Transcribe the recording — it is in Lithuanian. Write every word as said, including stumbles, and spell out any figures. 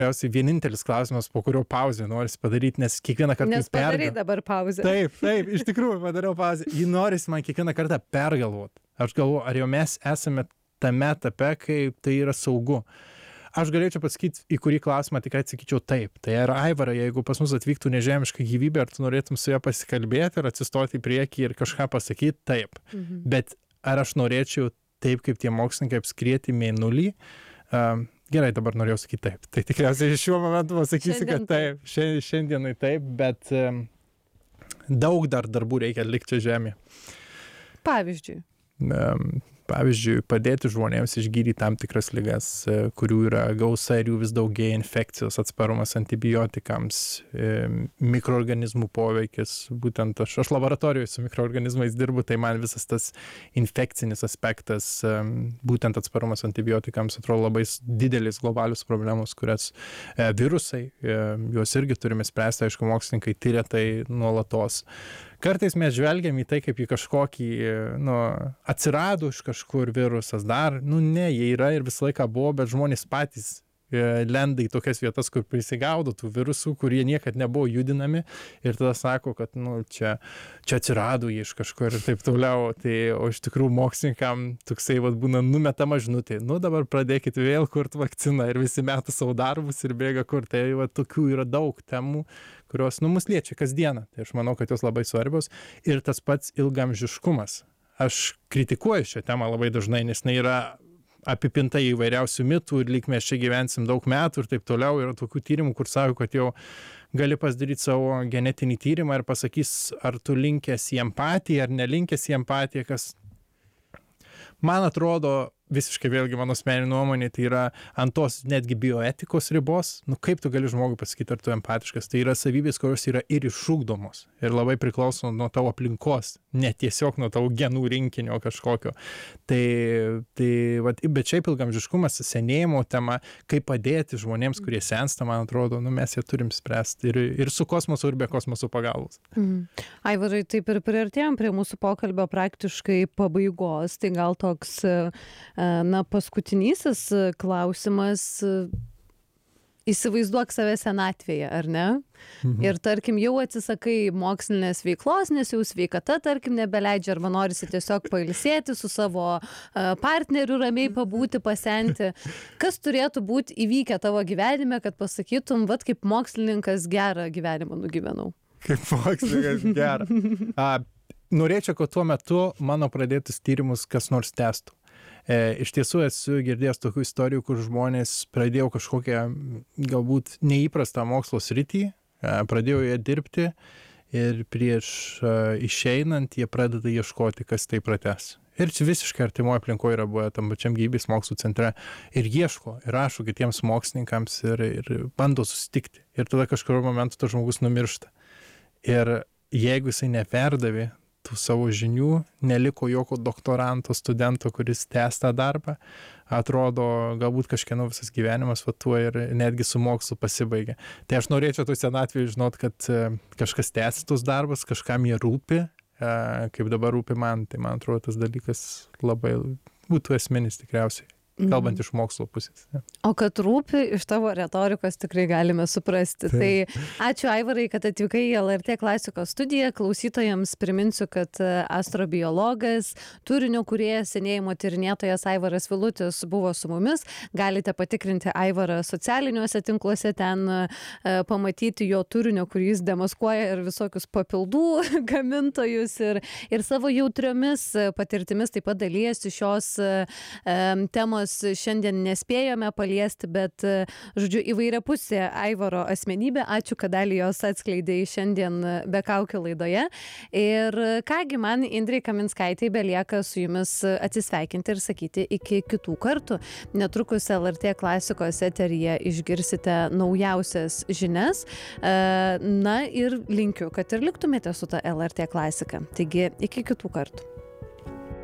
tikriausiai vienintelis klausimas, po kurio pauzę norisi padaryti, nes kiekvieną kartą... Nes padarai dabar pauzę. Taip, taip, iš tikrųjų padariau pauzę. Jį norisi man kiekvieną kartą pergalvoti. Aš galvoju, ar jau mes esame tame etape, kai tai yra saugu. Aš galėčiau pasakyti, į kurį klausimą tikrai atsakyčiau taip. Tai yra, Aivarai, jeigu pas mus atvyktų nežemiška gyvybė, ar tu norėtum su ją pasikalbėti, ar atsistoti į priekį ir kažką pasakyti, taip. Mhm. Bet ar aš norėčiau taip, kaip tie mokslininkai apskrieti mėnulį? Um, Gerai, dabar norėjau sakyti taip. Tai tikriausiai šiuo momentu pasakysiu, kad taip, šiandienai taip, bet um, daug dar darbų reikia atlikti čia žemėje. Pavyzdžiui. Um, pavyzdžiui, padėti žmonėms išgydyti tam tikras ligas, kurių yra gausa ir jų vis daugėja, infekcijos, atsparumas antibiotikams, mikroorganizmų poveikis. Būtent aš, aš laboratorijoje su mikroorganizmais dirbu, tai man visas tas infekcinis aspektas, būtent atsparumas antibiotikams, atrodo labai didelis globalius problemos, kurias virusai, juos irgi turime spręsti, aišku, mokslininkai tyria tai nuolatos. Kartais mes žvelgiam į tai, kaip į kažkokį, nu, atsirado iš kažkur virusas dar, nu ne, jie yra ir visą laiką buvo, bet žmonės patys lenda į tokias vietas, kur prisigaudo tų virusų, kurie niekad nebuvo judinami ir tada sako, kad, nu, čia, čia atsirado jie iš kažkur ir taip toliau. Tai, o iš tikrųjų mokslininkam toksai, vat, būna numetama žinutė, nu, dabar pradėkit vėl kurt vakciną ir visi meta savo darbus ir bėga kur. Tai, va, tokių yra daug temų, kurios, nu, mus liečia kasdieną. Tai aš manau, kad jos labai svarbios. Ir tas pats ilgaamžiškumas. Aš kritikuoju šią temą labai dažnai, nes jinai yra apipinta įvairiausių mitų ir lyg mes čia gyvensim daug metų ir taip toliau. Yra tokių tyrimų, kur sako, kad jau gali pasidaryti savo genetinį tyrimą ir pasakys, ar tu linkęs į empatiją ar nelinkęs į empatiją, kas man atrodo visiškai vėlgi mano asmeninė nuomonė, tai yra ant tos netgi bioetikos ribos. Nu, kaip tu gali žmogui pasakyti, ar tu empatiškas? Tai yra savybės, kurios yra ir išugdomos ir labai priklauso nuo tavo aplinkos, ne tiesiog nuo tavo genų rinkinio kažkokio. Tai, tai vat, bet šiaip ilgaamžiškumas, senėjimo tema, kaip padėti žmonėms, kurie sensta, man atrodo, nu, mes jie turim spręsti ir, ir su kosmosu, ir be kosmoso pagalbos. Mm. Aivarai, taip ir priartėjom prie mūsų pokalbio praktiškai pabaigos, tai gal toks na, paskutinysis klausimas, įsivaizduok save senatvėje, ar ne? Mhm. Ir tarkim, jau atsisakai mokslinės veiklos, nes jau sveikata, tarkim, nebeleidžia, arba norisi tiesiog pailsėti su savo partneriu, ramiai pabūti, pasenti. Kas turėtų būti įvykę tavo gyvenime, kad pasakytum, vat kaip mokslininkas gerą gyvenimą nugyvenau? Kaip mokslininkas gerą. A, norėčiau, kad tuo metu mano pradėtus tyrimus kas nors testų. E, iš tiesų esu girdėjęs tokių istorijų, kur žmonės pradėjo kažkokią galbūt neįprastą mokslo sritį, e, pradėjo ją dirbti ir prieš e, išeinant jie pradeda ieškoti, kas tai pratęs. Ir čia visiškai artimoje aplinkoje yra buvę tam pačiam gyvybės mokslų centre ir ieško, ir rašo kitiems mokslininkams ir, ir bando susitikti. Ir tada kažkurio momentu tas žmogus numiršta. Ir jeigu jisai neperdavė tų savo žinių, neliko jokio doktoranto, studento, kuris tęs tą darbą, atrodo, galbūt kažkieno visas gyvenimas va tuo ir netgi su mokslu pasibaigia. Tai aš norėčiau tų senatvėje žinot, kad kažkas tęs tus darbus, kažkam jie rūpi, kaip dabar rūpi man, tai man atrodo tas dalykas labai būtų esminis tikriausiai. Kalbant iš mokslo pusės. Ja. O kad rūpi, iš tavo retorikos tikrai galime suprasti. Tai, tai ačiū, Aivarai, kad atvykai į L R T klasikos studiją. Klausytojams priminsiu, kad astrobiologas, turinio kūrėjas, senėjimo tyrinėtojas Aivaras Vilutis buvo su mumis. Galite patikrinti Aivarą socialiniuose tinkluose, ten e, pamatyti jo turinio, kurį jis demaskuoja ir visokius papildų gamintojus ir, ir savo jautriomis patirtimis taip pat dalyjasi šios e, temos. Šiandien nespėjome paliesti, bet, žodžiu, įvairia pusė Aivaro asmenybė. Ačiū, kad dalį jos atskleidėjai šiandien Be kaukių laidoje. Ir kągi man, Indrei Kaminskaitei, belieka su jumis atsisveikinti ir sakyti iki kitų kartų. Netrukus L R T klasikos eteryje išgirsite naujausias žinias. Na ir linkiu, kad ir liktumėte su ta L R T klasika. Taigi, iki kitų kartų.